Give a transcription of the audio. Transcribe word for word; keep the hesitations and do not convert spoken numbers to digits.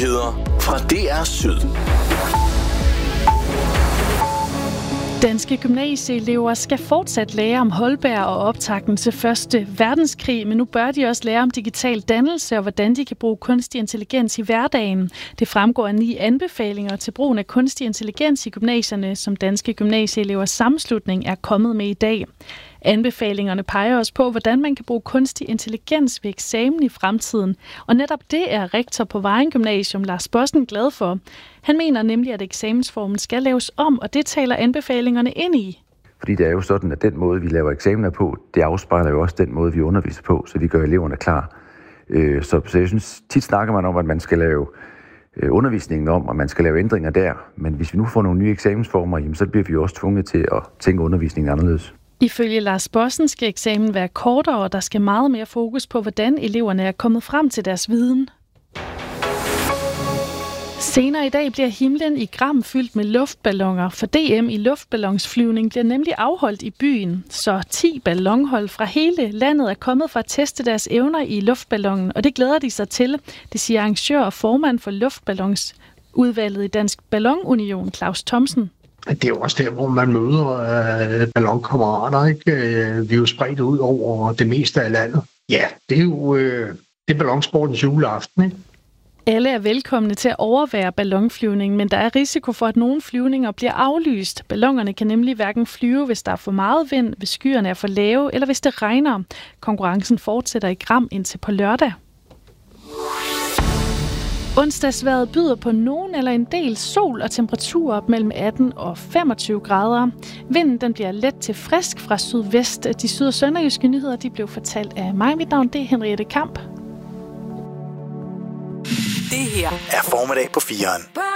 Nyheder fra D R Syd. Danske gymnasieelever skal fortsat lære om Holberg og optakten til første verdenskrig, men nu bør de også lære om digital dannelse og hvordan de kan bruge kunstig intelligens i hverdagen. Det fremgår af ni anbefalinger til brugen af kunstig intelligens i gymnasierne, som Danske Gymnasieelevers Sammenslutning er kommet med i dag. Anbefalingerne peger også på, hvordan man kan bruge kunstig intelligens ved eksamen i fremtiden. Og netop det er rektor på Vejen Gymnasium, Lars Bossen, glad for. Han mener nemlig, at eksamensformen skal laves om, og det taler anbefalingerne ind i. Fordi det er jo sådan, at den måde, vi laver eksamener på, det afspejler jo også den måde, vi underviser på, så vi gør eleverne klar. Så, så jeg synes, tit snakker man om, at man skal lave undervisningen om, og man skal lave ændringer der. Men hvis vi nu får nogle nye eksamensformer, jamen, så bliver vi jo også tvunget til at tænke undervisningen anderledes. Ifølge Lars Bossen skal eksamen være kortere, og der skal meget mere fokus på, hvordan eleverne er kommet frem til deres viden. Senere i dag bliver himlen i Gram fyldt med luftballoner, for D M i luftballonsflyvning bliver nemlig afholdt i byen. Så ti ballonhold fra hele landet er kommet for at teste deres evner i luftballonen, og det glæder de sig til, det siger arrangør og formand for luftballonsudvalget i Dansk Ballonunion, Claus Thomsen. Det er jo også der, hvor man møder øh, ballonkammerater, ikke? Vi er jo spredt ud over det meste af landet. Ja, det er jo øh, det er ballonsportens juleaften, ikke? Alle er velkomne til at overvære ballonflyvning, men der er risiko for, at nogle flyvninger bliver aflyst. Ballonerne kan nemlig hverken flyve, hvis der er for meget vind, hvis skyerne er for lave, eller hvis det regner. Konkurrencen fortsætter i Gram indtil på lørdag. Onsdagsvejret byder på nogen eller en del sol og temperaturer op mellem atten og femogtyve grader. Vinden den bliver let til frisk fra sydvest. De syd- og sønderjyske nyheder de blev fortalt af mig. Mit navn det er Henriette Kamp. Det her er Formiddag på fireren.